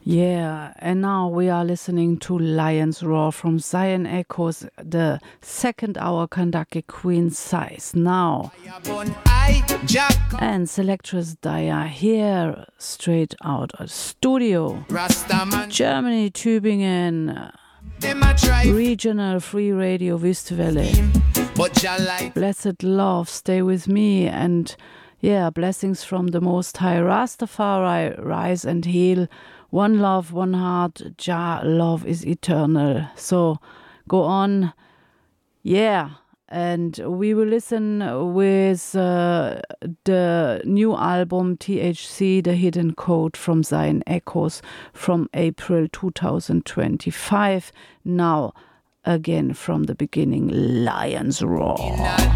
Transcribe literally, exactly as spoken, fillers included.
Yeah, and now we are listening to Lion's Roar from Zion Echoes, the second hour conducted Queen Size now. And Selectress Daya here, straight out of studio. Germany, Tübingen, Regional Free Radio Wüstewelle. Blessed love, stay with me, and yeah, blessings from the Most High. Rastafari, rise and heal. One love, one heart, Jah, love is eternal. So go on. Yeah, and we will listen with uh, the new album T H C, The Hidden Code from Zion Echoes from April two thousand twenty-five. Now, again from the beginning, Lion's Roar.